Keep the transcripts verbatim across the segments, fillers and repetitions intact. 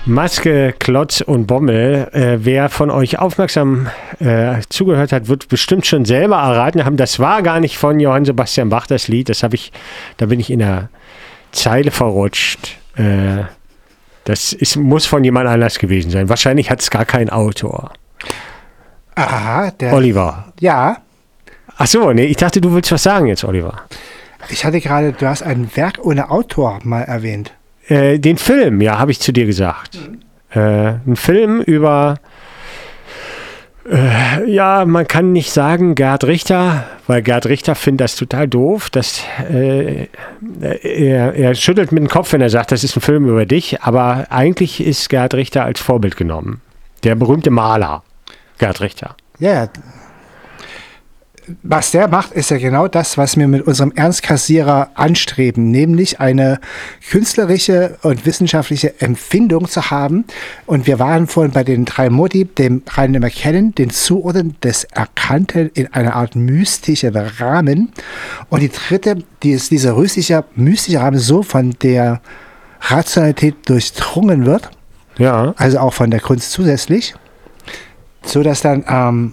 Maske, Klotz und Bommel. Äh, wer von euch aufmerksam äh, zugehört hat, wird bestimmt schon selber erraten haben, das war gar nicht von Johann Sebastian Bach, das Lied. Das habe ich, da bin ich in der Zeile verrutscht. Äh, das ist, muss von jemand anders gewesen sein. Wahrscheinlich hat es gar keinen Autor. Aha, der. Oliver. Ja. Ach so, nee, ich dachte, du willst was sagen jetzt, Oliver. Ich hatte gerade, du hast ein Werk ohne Autor mal erwähnt. Äh, den Film, ja, habe ich zu dir gesagt. Mhm. Äh, ein Film über, äh, ja, man kann nicht sagen Gerd Richter, weil Gerd Richter findet das total doof. Dass, äh, er, er schüttelt mit dem Kopf, wenn er sagt, das ist ein Film über dich, aber eigentlich ist Gerd Richter als Vorbild genommen. Der berühmte Maler, Gerd Richter. Ja, yeah. Was der macht, ist ja genau das, was wir mit unserem Ernstkassierer anstreben, nämlich eine künstlerische und wissenschaftliche Empfindung zu haben. Und wir waren vorhin bei den drei Modi, dem reinen Erkennen, den Zuordnen des Erkannten in einer Art mystischen Rahmen. Und die dritte, die ist dieser mystische, mystische Rahmen so von der Rationalität durchdrungen wird, ja, also auch von der Kunst zusätzlich, so dass dann ähm,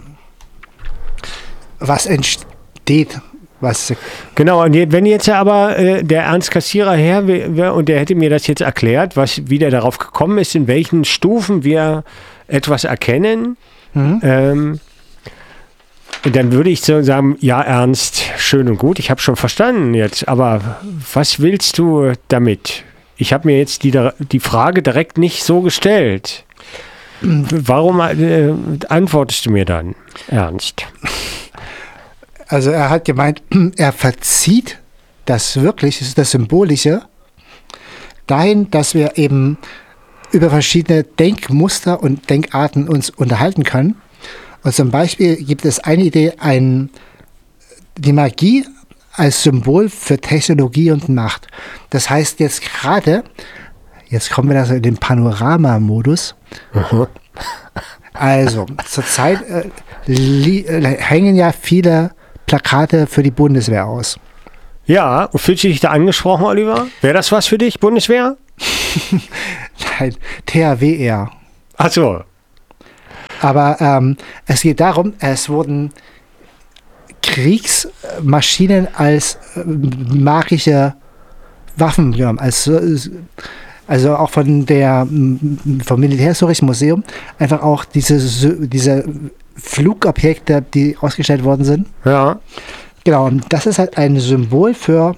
was entsteht, was... Genau, und wenn jetzt aber äh, der Ernst Kassierer her wäre und der hätte mir das jetzt erklärt, was, wie der darauf gekommen ist, in welchen Stufen wir etwas erkennen, mhm. ähm, dann würde ich so sagen, ja Ernst, schön und gut, ich habe schon verstanden jetzt, aber was willst du damit? Ich habe mir jetzt die, die Frage direkt nicht so gestellt. Warum äh, antwortest du mir dann, Ernst? Also er hat gemeint, er verzieht das Wirkliche, das Symbolische, dahin, dass wir eben über verschiedene Denkmuster und Denkarten uns unterhalten können. Und zum Beispiel gibt es eine Idee, ein, die Magie als Symbol für Technologie und Macht. Das heißt jetzt gerade, jetzt kommen wir also in den Panorama-Modus. Mhm. Also zurzeit äh, li- äh, hängen ja viele Plakate für die Bundeswehr aus. Ja, und fühlst du dich da angesprochen, Oliver? Wäre das was für dich, Bundeswehr? Nein, T H W R. Ach so. Aber ähm, es geht darum, es wurden Kriegsmaschinen als äh, magische Waffen genommen. Als, also auch von der, vom Militärhistorischen Museum, einfach auch diese, diese Flugobjekte, die ausgestellt worden sind. Ja. Genau, und das ist halt ein Symbol für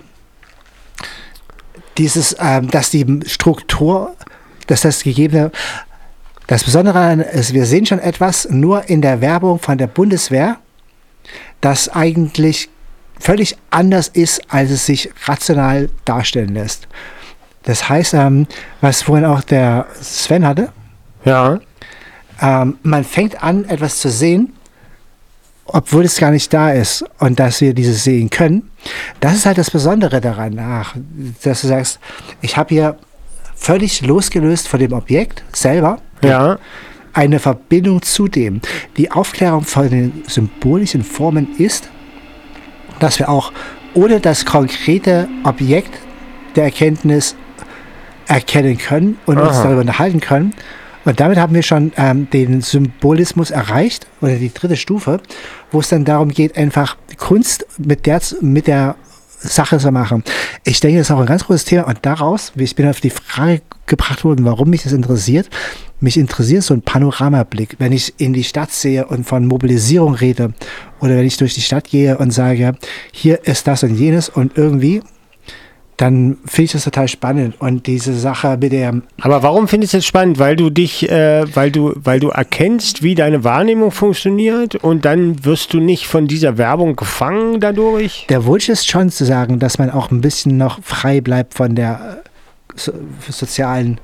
dieses, ähm, dass die Struktur, dass das gegebene, das Besondere ist, wir sehen schon etwas nur in der Werbung von der Bundeswehr, das eigentlich völlig anders ist, als es sich rational darstellen lässt. Das heißt, ähm, was vorhin auch der Sven hatte, ja. Ähm, man fängt an, etwas zu sehen, obwohl es gar nicht da ist und dass wir dieses sehen können. Das ist halt das Besondere daran, ach, dass du sagst, ich habe hier völlig losgelöst von dem Objekt selber ja. eine Verbindung zu dem. Die Aufklärung von den symbolischen Formen ist, dass wir auch ohne das konkrete Objekt der Erkenntnis erkennen können und Aha. uns darüber unterhalten können. Und damit haben wir schon ähm, den Symbolismus erreicht, oder die dritte Stufe, wo es dann darum geht, einfach Kunst mit der, mit der Sache zu machen. Ich denke, das ist auch ein ganz großes Thema. Und daraus, ich bin auf die Frage gebracht worden, warum mich das interessiert. Mich interessiert so ein Panoramablick. Wenn ich in die Stadt sehe und von Mobilisierung rede, oder wenn ich durch die Stadt gehe und sage, hier ist das und jenes und irgendwie, dann finde ich das total spannend. Und diese Sache mit der... Aber warum findest du das spannend? Weil du dich, äh, weil du, weil du erkennst, wie deine Wahrnehmung funktioniert und dann wirst du nicht von dieser Werbung gefangen dadurch? Der Wunsch ist schon zu sagen, dass man auch ein bisschen noch frei bleibt von der so, sozialen,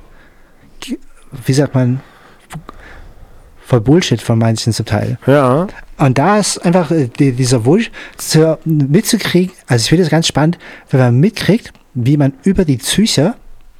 wie sagt man, von Bullshit von manchen zum Teil. Ja. Und da ist einfach die, dieser Wunsch zu, mitzukriegen, also ich finde das ganz spannend, wenn man mitkriegt, wie man über die Psyche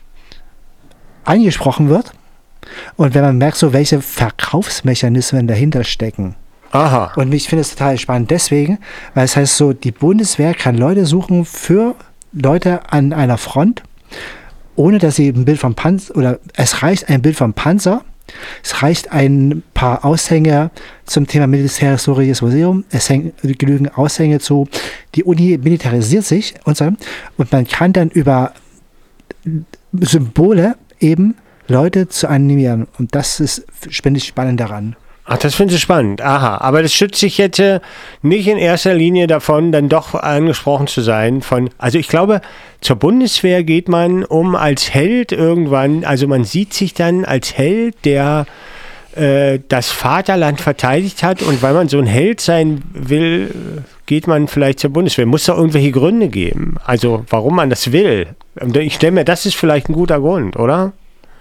angesprochen wird und wenn man merkt, so welche Verkaufsmechanismen dahinter stecken. Aha. Und ich finde es total spannend deswegen, weil es heißt so, die Bundeswehr kann Leute suchen für Leute an einer Front ohne dass sie ein Bild vom Panzer, oder es reicht ein Bild vom Panzer, es reicht ein paar Aushänge zum Thema Militärhistorisches Museum, es hängen genügend Aushänge zu, die Uni militarisiert sich und so, und man kann dann über Symbole eben Leute zu animieren, und das ist, finde ich, spannend daran. Ach, das finde ich spannend. Aha, aber das schützt sich jetzt äh, nicht in erster Linie davon, dann doch angesprochen zu sein von, also ich glaube, zur Bundeswehr geht man, um als Held irgendwann, also man sieht sich dann als Held, der äh, das Vaterland verteidigt hat, und weil man so ein Held sein will, geht man vielleicht zur Bundeswehr. Muss doch irgendwelche Gründe geben, also warum man das will. Und ich stelle mir, das ist vielleicht ein guter Grund, oder?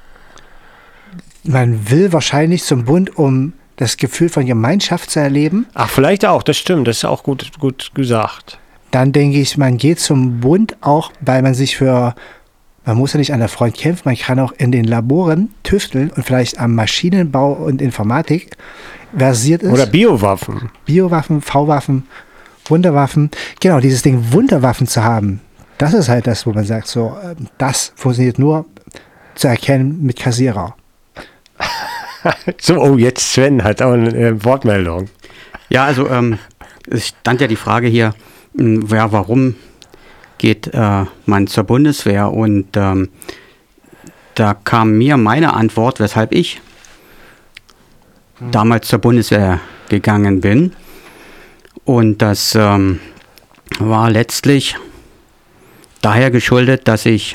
Man will wahrscheinlich zum Bund, um das Gefühl von Gemeinschaft zu erleben. Ach, vielleicht auch, das stimmt, das ist auch gut, gut gesagt. Dann denke ich, man geht zum Bund auch, weil man sich für, man muss ja nicht an der Front kämpfen, man kann auch in den Laboren tüfteln und vielleicht am Maschinenbau und Informatik versiert ist. Oder Biowaffen. Biowaffen, V-Waffen, Wunderwaffen. Genau, dieses Ding, Wunderwaffen zu haben, das ist halt das, wo man sagt, so, das funktioniert nur zu erkennen mit Kassierer. So, oh, jetzt Sven hat auch eine äh, Wortmeldung. Ja, also ähm, es stand ja die Frage hier, mh, ja, warum geht äh, man zur Bundeswehr? Und ähm, da kam mir meine Antwort, weshalb ich hm. damals zur Bundeswehr gegangen bin. Und das ähm, war letztlich daher geschuldet, dass ich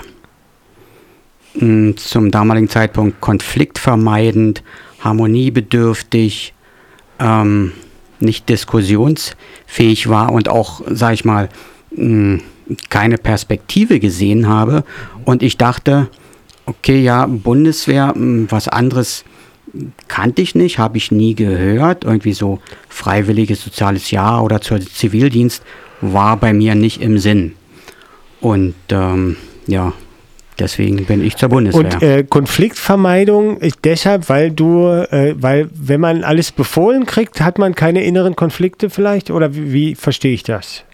zum damaligen Zeitpunkt konfliktvermeidend, harmoniebedürftig, ähm, nicht diskussionsfähig war und auch, sag ich mal, mh, keine Perspektive gesehen habe. Und ich dachte, okay, ja, Bundeswehr, mh, was anderes kannte ich nicht, habe ich nie gehört. Irgendwie so freiwilliges soziales Jahr oder zur Zivildienst war bei mir nicht im Sinn. Und ähm, ja, deswegen bin ich zur Bundeswehr. Und äh, Konfliktvermeidung ist deshalb, weil du, äh, weil wenn man alles befohlen kriegt, hat man keine inneren Konflikte vielleicht? Oder wie, wie verstehe ich das?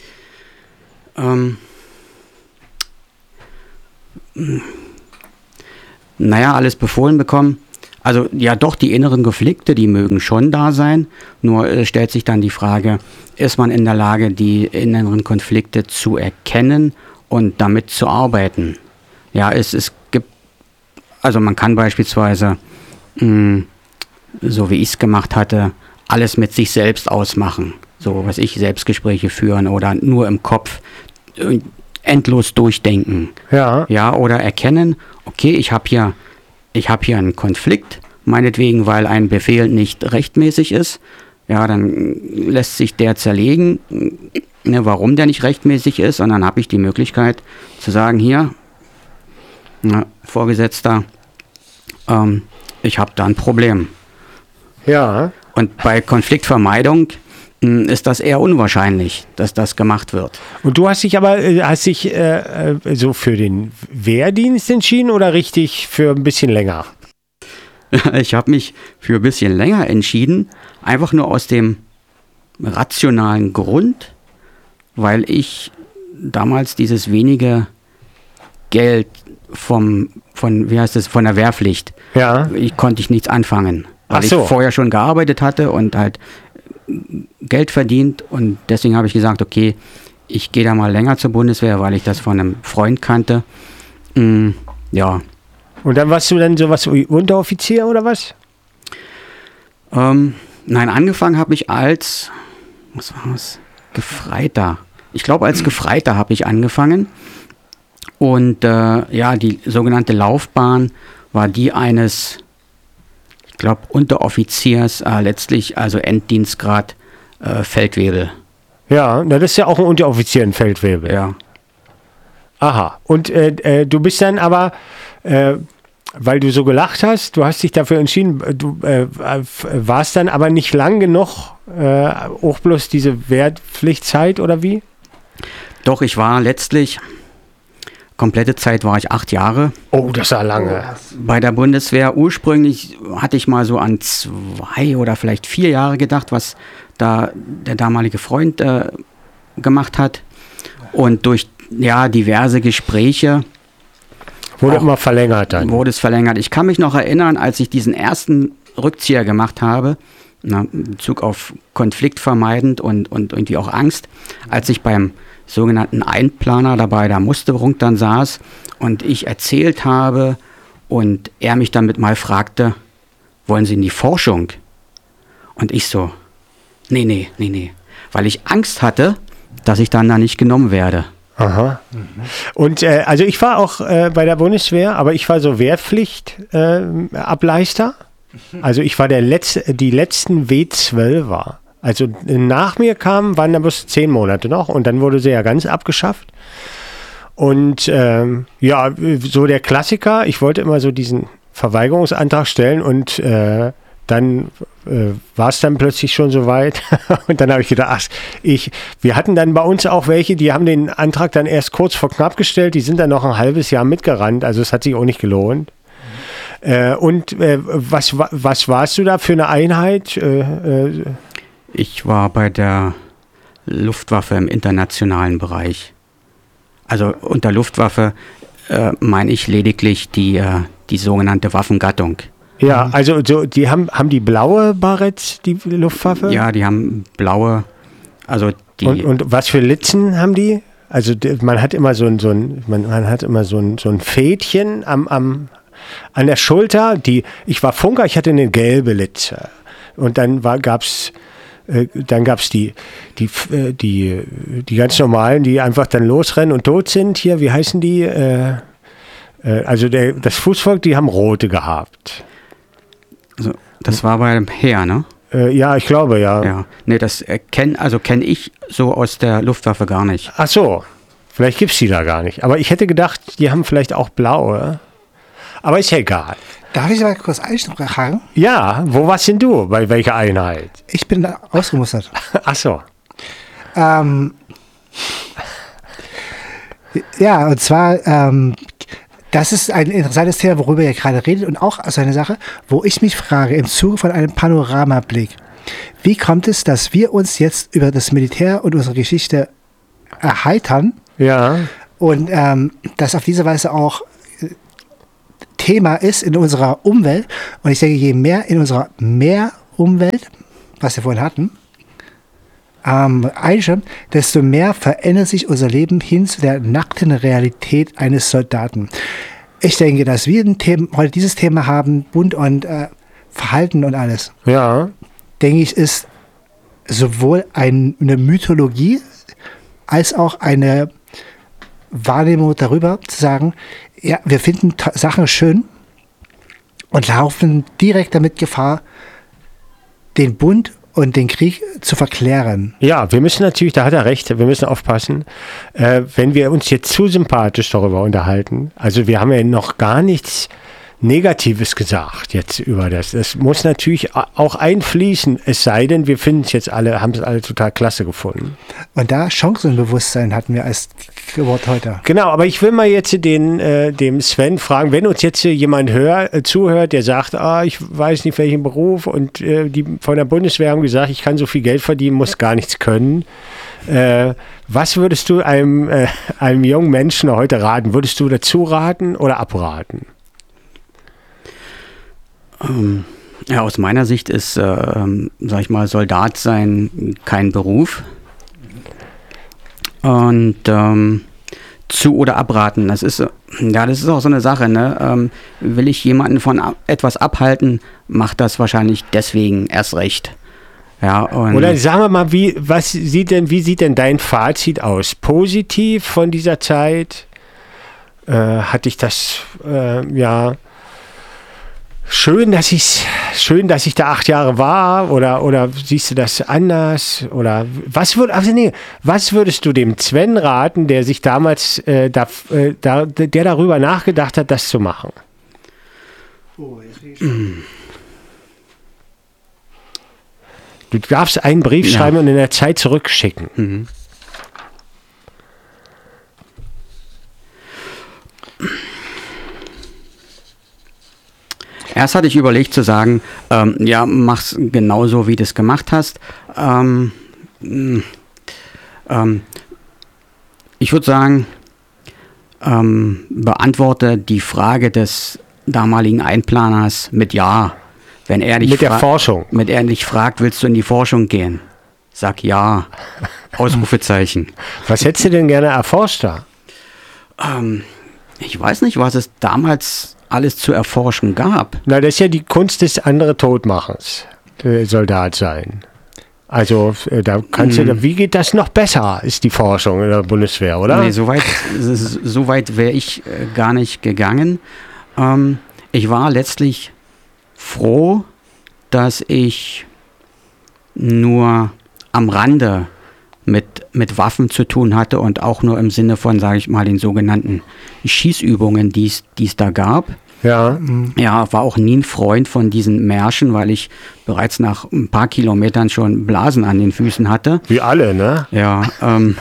Ähm, naja, alles befohlen bekommen. Also ja, doch, die inneren Konflikte, die mögen schon da sein. Nur äh, stellt sich dann die Frage, ist man in der Lage, die inneren Konflikte zu erkennen und damit zu arbeiten? Ja, es, es gibt, also man kann beispielsweise, mh, so wie ich es gemacht hatte, alles mit sich selbst ausmachen. So, was ich, Selbstgespräche führen oder nur im Kopf äh, endlos durchdenken. Ja. Ja, oder erkennen, okay, ich habe hier, ich habe hier einen Konflikt, meinetwegen, weil ein Befehl nicht rechtmäßig ist. Ja, dann lässt sich der zerlegen, ne, warum der nicht rechtmäßig ist, und dann habe ich die Möglichkeit zu sagen, hier, na, Vorgesetzter, ähm, ich habe da ein Problem. Ja. Und bei Konfliktvermeidung mh, ist das eher unwahrscheinlich, dass das gemacht wird. Und du hast dich aber äh, hast dich äh, äh, so für den Wehrdienst entschieden oder richtig für ein bisschen länger? Ich habe mich für ein bisschen länger entschieden, einfach nur aus dem rationalen Grund, weil ich damals dieses wenige Geld vom, von, wie heißt das, von der Wehrpflicht, ja. ich konnte ich nichts anfangen, weil Ach so. ich vorher schon gearbeitet hatte und halt Geld verdient, und deswegen habe ich gesagt, okay, ich gehe da mal länger zur Bundeswehr, weil ich das von einem Freund kannte. Mm, ja. Und dann warst du dann sowas wie Unteroffizier oder was? Ähm, nein, angefangen habe ich als, was war es, Gefreiter. Ich glaube, als Gefreiter habe ich angefangen. Und äh, ja, die sogenannte Laufbahn war die eines, ich glaube, Unteroffiziers, äh, letztlich also Enddienstgrad äh, Feldwebel. Ja, na, das ist ja auch ein Unteroffizier in Feldwebel. Ja. Aha. Und äh, äh, du bist dann aber, äh, weil du so gelacht hast, du hast dich dafür entschieden, du äh, warst dann aber nicht lang genug, äh, auch bloß diese Wehrpflichtzeit oder wie? Doch, ich war letztlich, komplette Zeit war ich acht Jahre. Oh, das war lange. Bei der Bundeswehr. Ursprünglich hatte ich mal so an zwei oder vielleicht vier Jahre gedacht, was da der damalige Freund äh, gemacht hat. Und durch ja diverse Gespräche Wurde immer verlängert dann. Wurde es verlängert. Ich kann mich noch erinnern, als ich diesen ersten Rückzieher gemacht habe, na, in Bezug auf Konflikt vermeidend und, und irgendwie auch Angst, als ich beim sogenannten Einplaner dabei der Musterung dann saß und ich erzählt habe und er mich damit mal fragte, wollen Sie in die Forschung? Und ich so, nee, nee, nee, nee, weil ich Angst hatte, dass ich dann da nicht genommen werde. Aha. Mhm. Und äh, also ich war auch äh, bei der Bundeswehr, aber ich war so Wehrpflichtableister. Äh, also ich war der letzte, die letzten W zwölfer. Also nach mir kamen, waren da bloß zehn Monate noch und dann wurde sie ja ganz abgeschafft. Und ähm, ja, so der Klassiker, ich wollte immer so diesen Verweigerungsantrag stellen und äh, dann äh, war es dann plötzlich schon soweit und dann habe ich gedacht, ach, ich, wir hatten dann bei uns auch welche, die haben den Antrag dann erst kurz vor knapp gestellt, die sind dann noch ein halbes Jahr mitgerannt, also es hat sich auch nicht gelohnt. Mhm. Äh, und äh, was, was warst du da für eine Einheit? Äh, äh, ich war bei der Luftwaffe im internationalen Bereich. Also unter Luftwaffe äh, meine ich lediglich die, äh, die sogenannte Waffengattung. Ja, also so, die haben, haben die blaue Baretts, die Luftwaffe? Ja, die haben blaue, also die... Und, und was für Litzen haben die? Also man hat immer so ein, so ein, man, man hat immer so ein, so ein Fädchen am, am, an der Schulter. Die, ich war Funker, ich hatte eine gelbe Litze. Und dann war, gab's, äh, dann gab's die, die, äh, die, die ganz normalen, die einfach dann losrennen und tot sind. Hier, wie heißen die? Äh, äh, also der, das Fußvolk, die haben rote gehabt. Also, das war beim Heer, ne? Äh, ja, ich glaube, ja. Ja, nee, das äh, kenne also kenn ich so aus der Luftwaffe gar nicht. Ach so, vielleicht gibt es die da gar nicht. Aber ich hätte gedacht, die haben vielleicht auch blaue. Aber ist ja egal. Darf ich mal kurz einschlagen? Ja, wo warst denn du? Bei welcher Einheit? Ich bin ausgemustert. Ach so. Ähm, ja, und zwar... Ähm, Das ist ein interessantes Thema, worüber ihr gerade redet und auch so eine Sache, wo ich mich frage, im Zuge von einem Panoramablick, wie kommt es, dass wir uns jetzt über das Militär und unsere Geschichte erheitern? Ja. Und ähm, das auf diese Weise auch Thema ist in unserer Umwelt. Und ich denke, je mehr in unserer Meerumwelt, was wir vorhin hatten, ähm, einstimmt, desto mehr verändert sich unser Leben hin zu der nackten Realität eines Soldaten. Ich denke, dass wir ein Thema, heute dieses Thema haben, Bund und äh, Verhalten und alles. Ja. Denke ich, ist sowohl ein, eine Mythologie als auch eine Wahrnehmung darüber, zu sagen, ja, wir finden Sachen schön und laufen direkt damit Gefahr, den Bund und den Krieg zu verklären. Ja, wir müssen natürlich, da hat er recht, wir müssen aufpassen, äh, wenn wir uns jetzt zu sympathisch darüber unterhalten. Also wir haben ja noch gar nichts Negatives gesagt jetzt über das. Das muss natürlich auch einfließen, es sei denn, wir finden es jetzt alle, haben es alle total klasse gefunden. Und da Chancenbewusstsein hatten wir als Wort heute. Genau, aber ich will mal jetzt den, äh, dem Sven fragen, wenn uns jetzt jemand hör, äh, zuhört, der sagt, ah, ich weiß nicht welchen Beruf und äh, die von der Bundeswehr haben gesagt, ich kann so viel Geld verdienen, muss gar nichts können. Äh, was würdest du einem, äh, einem jungen Menschen heute raten? Würdest du dazu raten oder abraten? Ähm, ja, aus meiner Sicht ist, äh, ähm, sag ich mal, Soldat sein kein Beruf. Und ähm, zu oder abraten, das ist, ja, das ist auch so eine Sache, ne? Ähm, will ich jemanden von ab, etwas abhalten, macht das wahrscheinlich deswegen erst recht. Ja, und oder sagen wir mal, wie, was sieht denn, wie sieht denn dein Fazit aus? Positiv von dieser Zeit? Äh, hatte ich das, äh, ja, schön, dass ich schön, dass ich da acht Jahre war, oder, oder siehst du das anders? Oder was würd, also nee, was würdest du dem Sven raten, der sich damals äh, da, äh, da, der darüber nachgedacht hat, das zu machen? Oh, jetzt bin ich Du darfst einen Brief Ja. schreiben und in der Zeit zurückschicken. Mhm. Erst hatte ich überlegt zu sagen, ähm, ja, mach's genauso, wie du es gemacht hast. Ähm, mh, ähm, ich würde sagen, ähm, beantworte die Frage des damaligen Einplaners mit Ja. Wenn er dich mit der fra- Forschung. Wenn er dich fragt, willst du in die Forschung gehen? Sag Ja. Ausrufezeichen. Was hättest du denn gerne erforscht da? Ähm, ich weiß nicht, was es damals alles zu erforschen gab. Na, das ist ja die Kunst des andere Todmachens, der Soldat sein. Also, äh, da kannst Hm. du, wie geht das noch besser, ist die Forschung in der Bundeswehr, oder? Nee, so weit, so weit wäre ich äh, gar nicht gegangen. Ähm, ich war letztlich froh, dass ich nur am Rande mit, mit Waffen zu tun hatte und auch nur im Sinne von, sage ich mal, den sogenannten Schießübungen, die es da gab. Ja. Ja, war auch nie ein Freund von diesen Märschen, weil ich bereits nach ein paar Kilometern schon Blasen an den Füßen hatte. Wie alle, ne? Ja, ähm,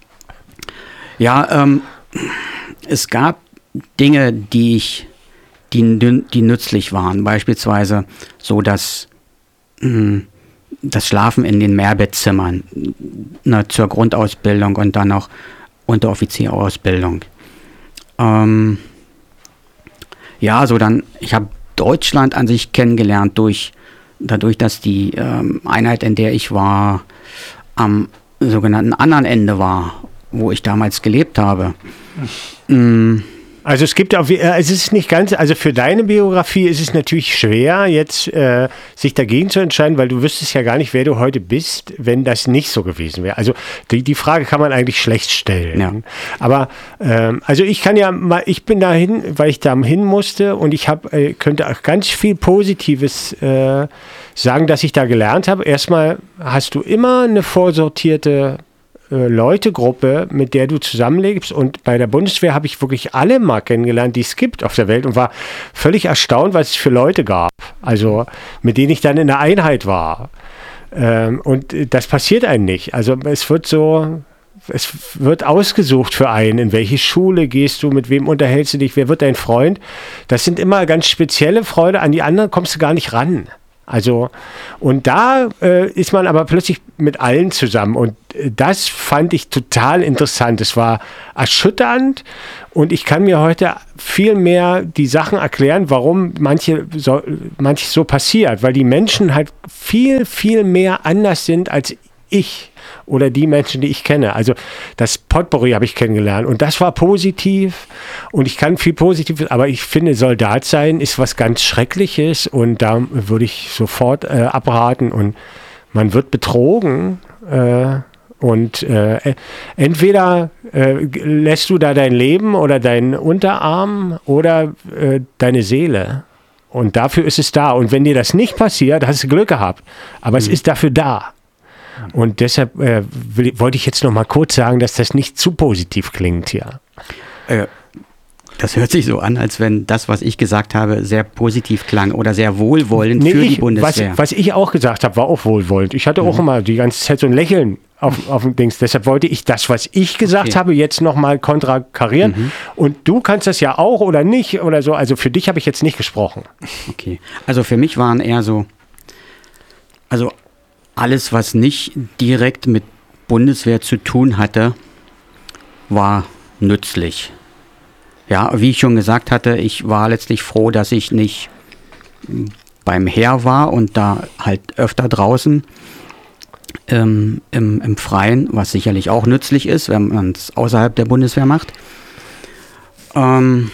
ja, ähm, es gab Dinge, die ich, die, die nützlich waren. Beispielsweise so, dass mh, das Schlafen in den Mehrbettzimmern, ne, zur Grundausbildung und dann noch Unteroffizierausbildung. Ähm, ja, so dann, ich habe Deutschland an sich kennengelernt durch, dadurch, dass die ähm, Einheit, in der ich war, am sogenannten anderen Ende war, wo ich damals gelebt habe. Mm. Also es gibt auch, es ist nicht ganz, also für deine Biografie ist es natürlich schwer, jetzt äh, sich dagegen zu entscheiden, weil du wüsstest ja gar nicht, wer du heute bist, wenn das nicht so gewesen wäre. Also die, die Frage kann man eigentlich schlecht stellen. Ja. Aber ähm, also ich kann ja mal, ich bin dahin, weil ich da hin musste und ich habe, äh, könnte auch ganz viel Positives äh, sagen, dass ich da gelernt habe. Erstmal hast du immer eine vorsortierte Leutegruppe, mit der du zusammenlebst, und bei der Bundeswehr habe ich wirklich alle mal kennengelernt, die es gibt auf der Welt, und war völlig erstaunt, was es für Leute gab, also mit denen ich dann in der Einheit war. Ähm, und das passiert einem nicht. Also es wird so, es wird ausgesucht für einen, in welche Schule gehst du, mit wem unterhältst du dich, wer wird dein Freund. Das sind immer ganz spezielle Freunde, an die anderen kommst du gar nicht ran. Also, und da äh, ist man aber plötzlich mit allen zusammen, und äh, das fand ich total interessant. Es war erschütternd, und ich kann mir heute viel mehr die Sachen erklären, warum manche so, manches so passiert, weil die Menschen halt viel, viel mehr anders sind als ich oder die Menschen, die ich kenne. Also das Potpourri habe ich kennengelernt, und das war positiv, und ich kann viel Positives, aber ich finde, Soldat sein ist was ganz Schreckliches, und da würde ich sofort äh, abraten, und man wird betrogen äh, und äh, entweder äh, lässt du da dein Leben oder deinen Unterarm oder äh, deine Seele, und dafür ist es da, und wenn dir das nicht passiert, hast du Glück gehabt, aber mhm. es ist dafür da. Und deshalb äh, will, wollte ich jetzt noch mal kurz sagen, dass das nicht zu positiv klingt hier. Äh, das hört sich so an, als wenn das, was ich gesagt habe, sehr positiv klang oder sehr wohlwollend nee, für ich, die Bundeswehr. Was, was ich auch gesagt habe, war auch wohlwollend. Ich hatte mhm. auch immer die ganze Zeit so ein Lächeln auf, auf dem Dings. Deshalb wollte ich das, was ich gesagt okay. habe, jetzt noch mal kontrakarieren. Mhm. Und du kannst das ja auch oder nicht oder so. Also für dich habe ich jetzt nicht gesprochen. Okay, also für mich waren eher so, also alles, was nicht direkt mit Bundeswehr zu tun hatte, war nützlich. Ja, wie ich schon gesagt hatte, ich war letztlich froh, dass ich nicht beim Heer war und da halt öfter draußen ähm, im, im Freien, was sicherlich auch nützlich ist, wenn man es außerhalb der Bundeswehr macht. Ähm,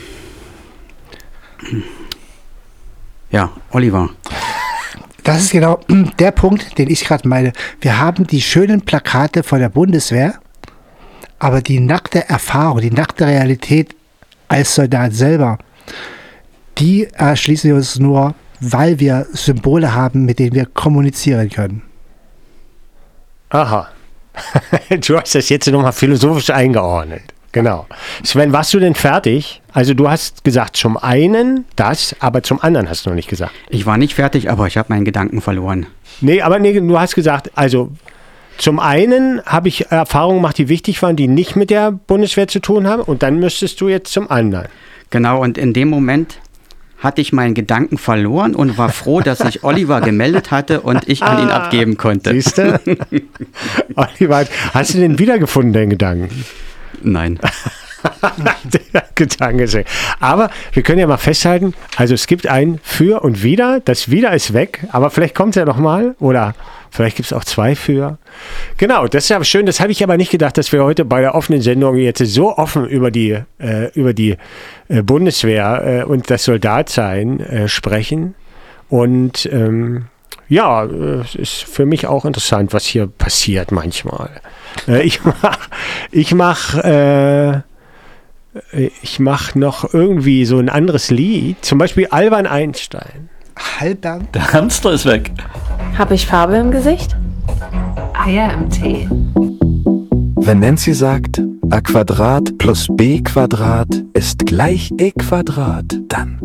ja, Oliver. Das ist genau der Punkt, den ich gerade meine. Wir haben die schönen Plakate von der Bundeswehr, aber die nackte Erfahrung, die nackte Realität als Soldat selber, die erschließen wir uns nur, weil wir Symbole haben, mit denen wir kommunizieren können. Aha. Du hast das jetzt nochmal philosophisch eingeordnet. Genau. Sven, warst du denn fertig? Also du hast gesagt, zum einen das, aber zum anderen hast du noch nicht gesagt. Ich war nicht fertig, aber ich habe meinen Gedanken verloren. Nee, aber nee, du hast gesagt, also zum einen habe ich Erfahrungen gemacht, die wichtig waren, die nicht mit der Bundeswehr zu tun haben, und dann müsstest du jetzt zum anderen. Genau, und in dem Moment hatte ich meinen Gedanken verloren und war froh, dass sich Oliver gemeldet hatte und ich an ihn ah, abgeben konnte. Siehst du? Oliver, hast du den wiedergefunden, den Gedanken? Nein. Der Gedanke ist weg. Aber wir können ja mal festhalten, also es gibt ein Für und Wider. Das Wider ist weg, aber vielleicht kommt es ja nochmal oder vielleicht gibt es auch zwei Für. Genau, das ist ja schön. Das habe ich aber nicht gedacht, dass wir heute bei der offenen Sendung jetzt so offen über die, äh, über die äh, Bundeswehr äh, und das Soldatsein äh, sprechen. Und ähm, ja, es ist für mich auch interessant, was hier passiert manchmal. Äh, ich mache ich mach, äh, ich mach noch irgendwie so ein anderes Lied, zum Beispiel Albert Einstein. Albert? Der Hamster ist weg. Habe ich Farbe im Gesicht? Eier im Tee. Wenn Nancy sagt, a Quadrat plus b Quadrat ist gleich e Quadrat, dann.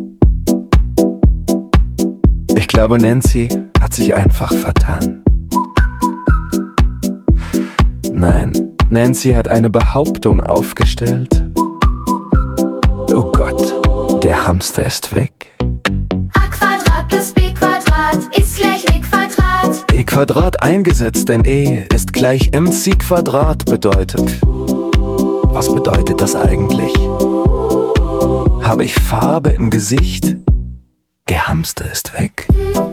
Ich glaube, Nancy hat sich einfach vertan. Nein, Nancy hat eine Behauptung aufgestellt. Oh Gott, der Hamster ist weg. A Quadrat plus b Quadrat ist gleich e Quadrat. E Quadrat eingesetzt in e ist gleich mc Quadrat bedeutet. Was bedeutet das eigentlich? Habe ich Farbe im Gesicht? Der Hamster ist weg.